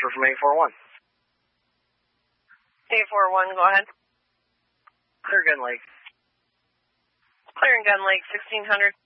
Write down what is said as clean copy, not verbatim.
transfer from 841. 841, go ahead. Clear Gun Lake. Clear in Gun Lake, 1600.